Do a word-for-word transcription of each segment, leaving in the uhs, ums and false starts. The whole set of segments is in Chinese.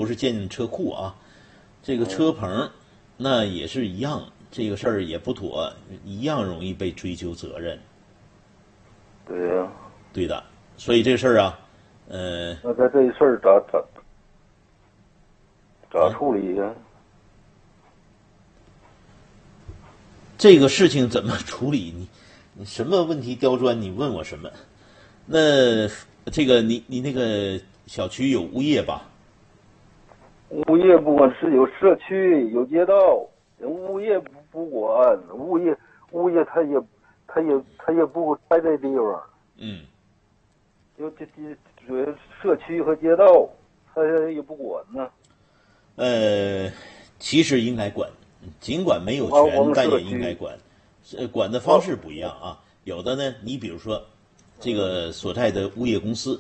不是建车库啊，这个车棚那也是一样，这个事儿也不妥，一样容易被追究责任。 对呀、啊， 对的，所以这事儿啊，呃， 那他这事儿咋咋咋处理呀、啊？ 这个事情怎么处理？你你什么问题刁钻？你问我什么？那这个你你那个小区有物业吧？ 物业不管是有社区有街道，物业不不管，物业物业他也他也他也不在这地方。 嗯。 就这这主要社区和街道，他也不管呢。 呃，其实应该管，尽管没有权，但也应该管。呃，管的方式不一样啊。有的呢，你比如说，这个所在的物业公司，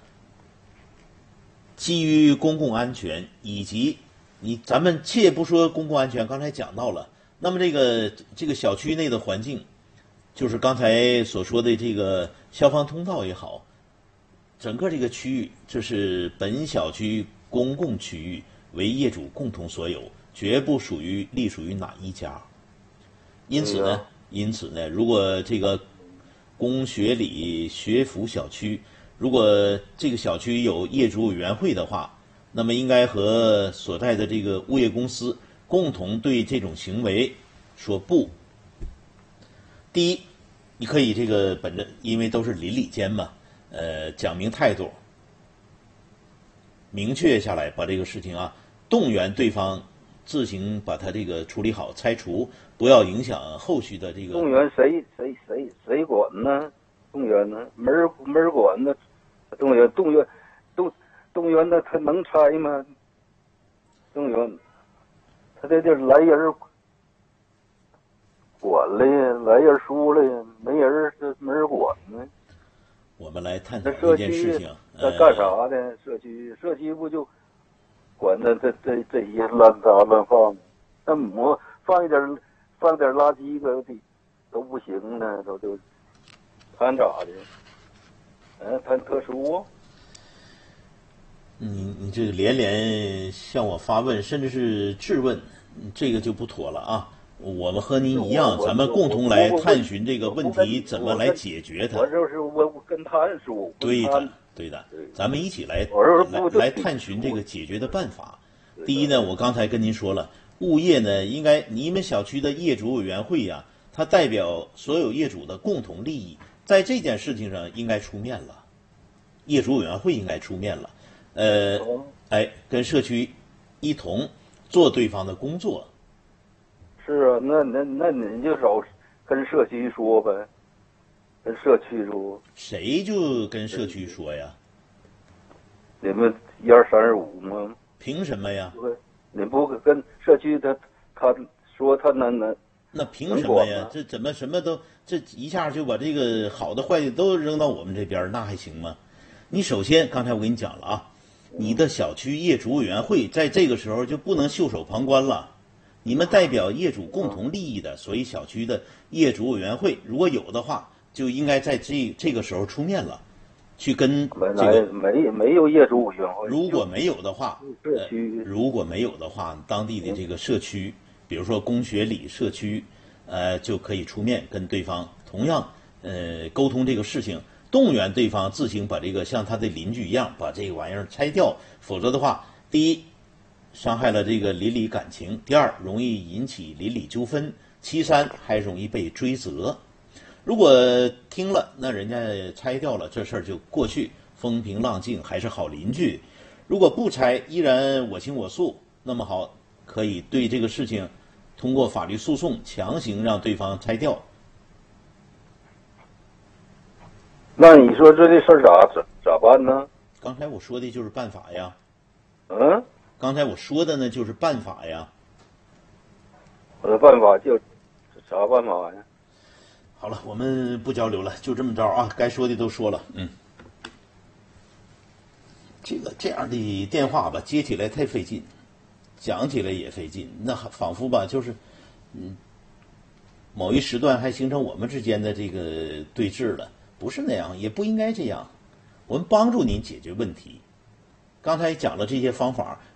基于公共安全以及你咱们切不说公共安全，刚才讲到了。那么这个这个小区内的环境，就是刚才所说的这个消防通道也好，整个这个区域，这是本小区公共区域，为业主共同所有，绝不属于隶属于哪一家。因此呢，因此呢，如果这个公学里学府小区，如果这个小区有业主委员会的话，那么应该和所在的这个物业公司共同对这种行为说不。第一，你可以这个本着，因为都是邻里间嘛，呃，讲明态度，明确下来，把这个事情啊，动员对方自行把它这个处理好，拆除，不要影响后续的这个。 动员谁谁谁谁管呢？动员呢？没人没人管呢？动员动员动动员的他能拆吗？动员，他这地来人管了呀，来人说了呀，没人这没人管呢。 我们来探讨这件事情。 那干啥呢？社区社区不就管的这这这些乱杂乱放？那我放一点放点垃圾个的都不行呢，都就谈咋的？嗯，谈特殊。 你你这连连向我发问，甚至是质问，这个就不妥了啊！我们和您一样，咱们共同来探寻这个问题怎么来解决它。 我就是我我跟他说。 对的，对的，咱们一起来来来探寻这个解决的办法。第一呢，我刚才跟您说了，物业呢应该你们小区的业主委员会呀、啊，它代表所有业主的共同利益，在这件事情上应该出面了，业主委员会应该出面了，呃，哎，跟社区一同做对方的工作。 是啊，那那那你就找跟社区说呗，跟社区说。 谁就跟社区说呀？ 你们一二三二五吗？ 凭什么呀？ 你不跟社区他他说他能能？ 那凭什么呀？这怎么什么都这一下就把这个好的坏的都扔到我们这边，那还行吗？你首先刚才我跟你讲了啊，你的小区业主委员会在这个时候就不能袖手旁观了。你们代表业主共同利益的，所以小区的业主委员会如果有的话，就应该在这这个时候出面了，去跟这个没没有业主委员会。 如果没有的话， 社区、 呃、如果没有的话，当地的这个社区，比如说公学里社区，呃，就可以出面跟对方同样呃沟通这个事情，动员对方自行把这个像他的邻居一样把这个玩意儿拆掉，否则的话，第一，伤害了这个邻里感情；第二，容易引起邻里纠纷；其三，还容易被追责。如果听了，那人家拆掉了，这事儿就过去，风平浪静，还是好邻居。如果不拆，依然我行我素，那么好，可以对这个事情通过法律诉讼强行让对方拆掉。 那你说这这事儿咋咋咋办呢？ 刚才我说的就是办法呀。 嗯。 刚才我说的呢，就是办法呀。 我的办法就啥办法呀？ 好了，我们不交流了，就这么着啊，该说的都说了。嗯，这个这样的电话吧，接起来太费劲，讲起来也费劲，那仿佛吧，就是嗯，某一时段还形成我们之间的这个对峙了，不是那样，也不应该这样。我们帮助您解决问题。刚才讲了这些方法，